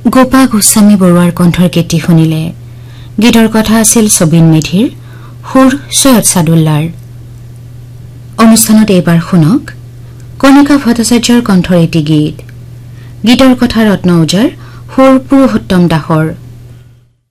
গোপা গোস্বামী বৰুৱাৰ কণ্ঠৰ গীতটি শুনিলে। গীতৰ কথা আছিল ছবিন মেধিৰ, সুৰ সৈয়দ সাদুল্লাৰ। অনুষ্ঠানত এইবাৰ শুনক কণিকা ভট্টাচাৰ্যৰ কণ্ঠৰ এটি গীত। গীতৰ কথা ৰত্ন ওজাৰ, সুৰ পুৰুষোত্তম দাসৰ।